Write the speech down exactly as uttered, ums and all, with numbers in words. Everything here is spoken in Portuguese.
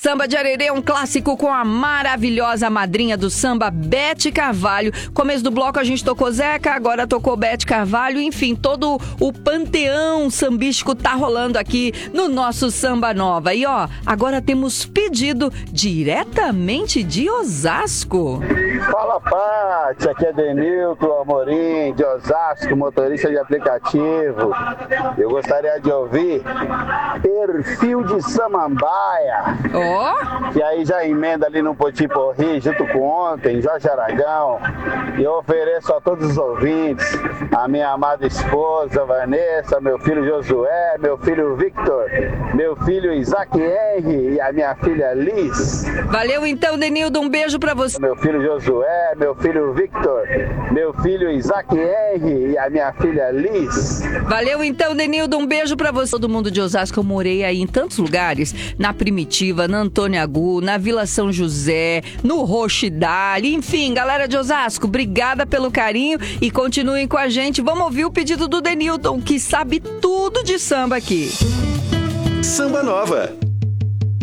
Samba de Arerê é um clássico com a maravilhosa madrinha do samba, Bete Carvalho. Começo do bloco a gente tocou Zeca, agora tocou Bete Carvalho. Enfim, todo o panteão sambístico tá rolando aqui no nosso Samba Nova. E ó, agora temos pedido diretamente de Osasco. Fala, Paty, aqui é Denilton Amorim, de Osasco, motorista de aplicativo. Eu gostaria de ouvir Perfil de Samambaia. Ó! Oh? Que aí já emenda ali no Potiporri, junto com ontem, Jorge Aragão. E eu ofereço a todos os ouvintes, a minha amada esposa Vanessa, meu filho Josué, meu filho Victor, meu filho Isaac Henry e a minha filha Liz. Valeu então, Denildo, um beijo pra você. Meu filho Josué, meu filho Victor, meu filho Isaac Henry e a minha filha Liz. Valeu então, Denildo, um beijo pra você. Todo mundo de Osasco, eu morei aí em tantos lugares, na Primitiva, na Antônio Agu, na Vila São José, no Rochidale, enfim, galera de Osasco, obrigada pelo carinho e continuem com a gente. Vamos ouvir o pedido do Denilton, que sabe tudo de samba aqui. Samba Nova.